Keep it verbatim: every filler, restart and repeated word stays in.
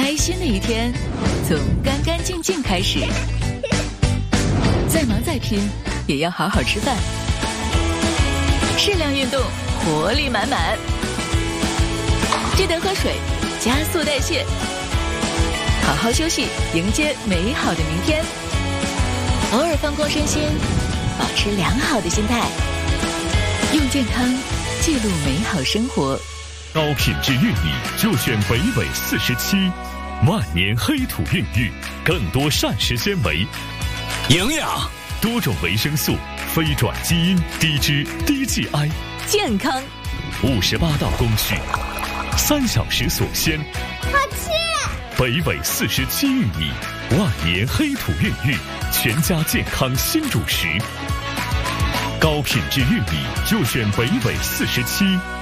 开心的一天从干干净净开始。再忙再拼，也要好好吃饭。适量运动，活力满满。记得喝水，加速代谢。好好休息，迎接美好的明天。偶尔放空身心，保持良好的心态。用健康记录美好生活。 高品质玉米就选北纬四十七，万年黑土孕育，更多膳食纤维、 营养、 多种维生素、非转基因、低脂、低 G I， 健康。 五十八道工序，三小时锁鲜。 好吃。 北纬四十七玉米，万年黑土孕育，全家健康新主食。高品质玉米就选北纬四十七。